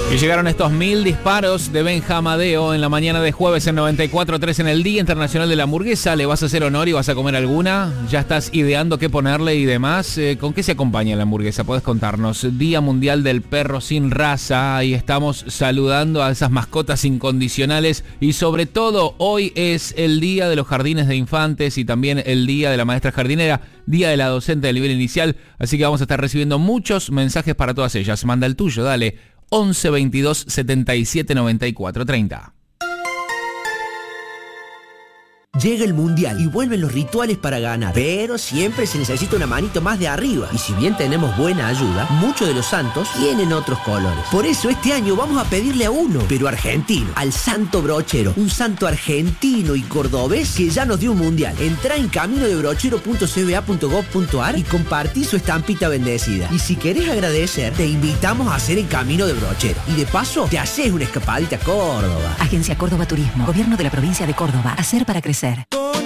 Y llegaron estos 1000 disparos de Benjamadeo en la mañana de jueves en 94.3 en el Día Internacional de la Hamburguesa. ¿Le vas a hacer honor y vas a comer alguna? ¿Ya estás ideando qué ponerle y demás? ¿Con qué se acompaña la hamburguesa? Podés contarnos. Día Mundial del Perro Sin Raza. Ahí estamos saludando a esas mascotas incondicionales. Y sobre todo, hoy es el Día de los Jardines de Infantes y también el Día de la Maestra Jardinera. Día de la Docente del nivel inicial. Así que vamos a estar recibiendo muchos mensajes para todas ellas. Manda el tuyo, dale. 11 22 77 94 30. Llega el Mundial y vuelven los rituales para ganar, pero siempre se necesita una manito más de arriba. Y si bien tenemos buena ayuda, muchos de los santos tienen otros colores. Por eso este año vamos a pedirle a uno, pero argentino, al Santo Brochero, un santo argentino y cordobés que ya nos dio un Mundial. Entrá en caminodebrochero.cba.gov.ar y compartí su estampita bendecida. Y si querés agradecer, te invitamos a hacer el Camino de Brochero. Y de paso, te haces una escapadita a Córdoba. Agencia Córdoba Turismo, Gobierno de la Provincia de Córdoba. Hacer para crecer.